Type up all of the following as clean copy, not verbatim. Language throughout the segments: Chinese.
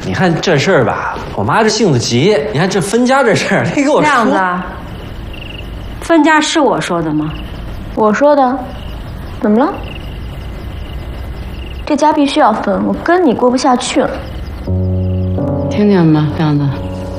你看这事儿吧，我妈这性子急，你看这分家这事儿，你给我说。 亮子，分家是我说的吗？ 我说的。怎么了？这家必须要分，我跟你过不下去了。 听见了吗，亮子？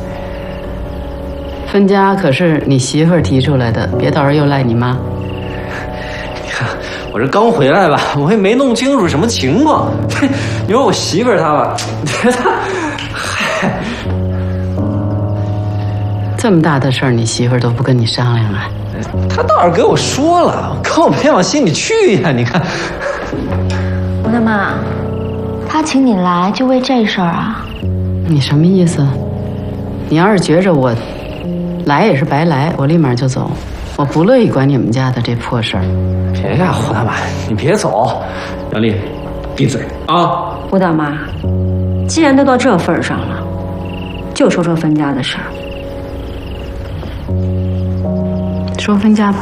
分家可是你媳妇儿提出来的，别到时候又赖你妈。 你看我这刚回来吧，我也没弄清楚什么情况。你说我媳妇儿她吧，她，嗨， 这么大的事儿，你媳妇儿都不跟你商量啊？ 她倒是给我说了，可我没往心里去呀。你看， 我的妈，他请你来就为这事儿啊？ 你什么意思？你要是觉着我来也是白来，我立马就走。我不乐意管你们家的这破事儿。 别呀，胡大妈，你别走。杨丽，闭嘴啊！ 胡大妈，既然都到这份上了，就说说分家的事儿。 说分家吧。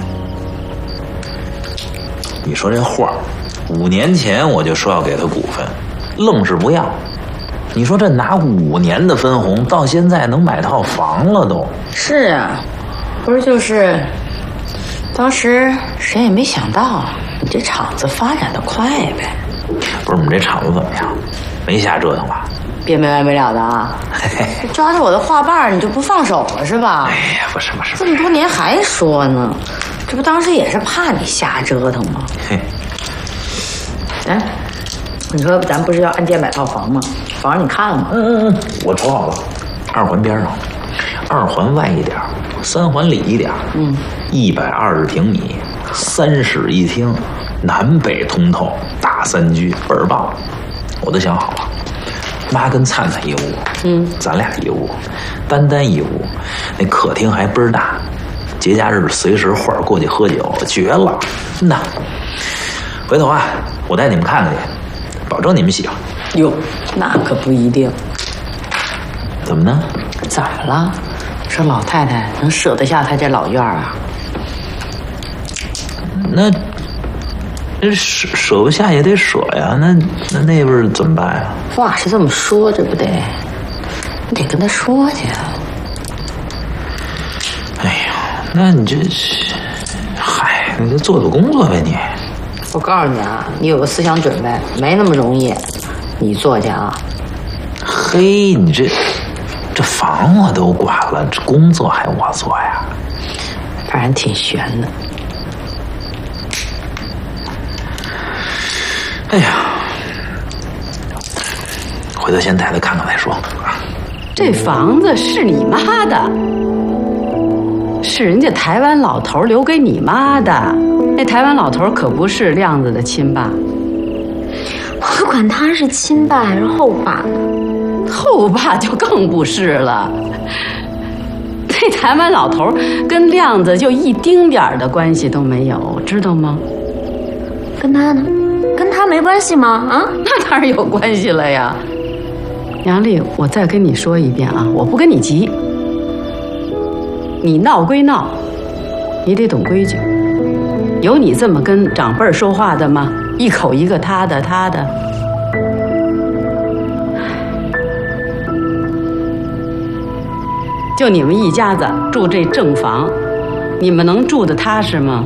你说这话，5年前我就说要给他股份，愣是不要。你说这拿5年的分红，到现在能买套房了都。 是啊，不是就是，当时谁也没想到你这厂子发展的快呗。 不是我们这厂子怎么样？没瞎折腾吧？ 别没完没了的啊！抓着我的话瓣你就不放手了是吧？ 哎呀，不是， 这么多年还说呢，这不当时也是怕你瞎折腾吗？ 嘿， 哎，你说咱不是要按揭买套房吗？房你看了吗？ 我瞅好了，2环边上，2环外一点，3环里一点，120平米，3室1厅，南北通透，大3居，倍儿棒。我都想好了，妈跟灿灿一屋，咱俩一屋，丹一屋，那客厅还倍儿大，节假日随时伙儿过去喝酒，绝了。那回头啊，我带你们看看去，保证你们喜欢。 哟，那可不一定。 怎么呢？ 怎么了？这老太太能舍得下她这老院啊？ 那舍不下也得舍呀，那边怎么办呀？ 话是这么说，这不得，你得跟她说去啊。 哎呀，那你这，嗨，你就做工作呗你。 我告诉你啊，你有个思想准备，没那么容易。你做去啊。 嘿，你这房我都管了，这工作还我做呀？ 反正挺悬的。 哎呀，回头先带他看看再说。 这房子是你妈的，是人家台湾老头留给你妈的。那台湾老头可不是亮子的亲爸。 我管他是亲爸还是后爸， 后爸就更不是了。那台湾老头跟亮子就一丁点儿的关系都没有，知道吗？ 跟他呢？跟他没关系吗？啊？ 那当然有关系了呀。杨丽，我再跟你说一遍啊，我不跟你急。你闹归闹，你得懂规矩。有你这么跟长辈说话的吗？一口一个他的他的。就你们一家子住这正房，你们能住得踏实吗？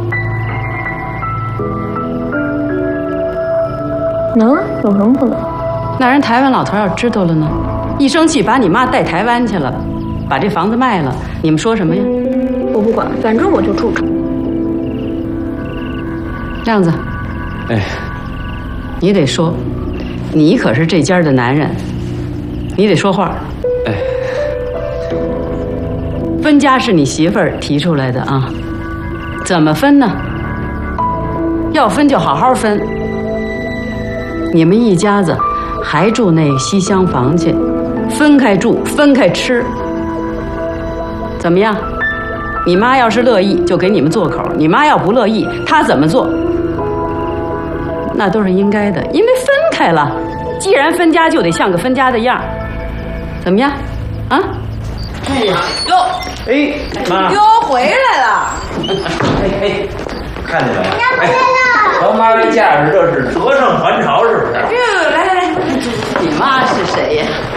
能啊，有什么不能？ 那人台湾老头要知道了呢，一生气把你妈带台湾去了，把这房子卖了，你们说什么呀？ 我不管，反正我就住着。 亮子， 哎， 你得说，你可是这家的男人，你得说话。 哎， 分家是你媳妇儿提出来的啊，怎么分呢？要分就好好分。你们一家子还住那西厢房去，分开住，分开吃，怎么样？你妈要是乐意，就给你们做口；你妈要不乐意，她怎么做，那都是应该的，因为分开了。既然分家，就得像个分家的样，怎么样？啊？ 哎呀，哟， 哎，妈， 哟，回来了。 哎，看见没？哎，咱妈这架势，这是得胜还朝，是不是？ 来， 你妈是谁呀？